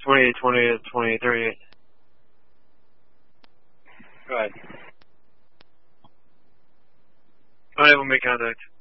2820 to 23. Go ahead. Alright, we'll make contact.